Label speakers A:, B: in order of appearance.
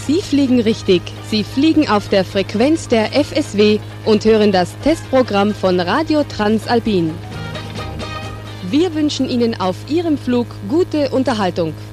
A: Sie fliegen richtig. Sie fliegen auf der Frequenz der FSW und hören das Testprogramm von Radio Transalpin. Wir wünschen Ihnen auf Ihrem Flug gute Unterhaltung.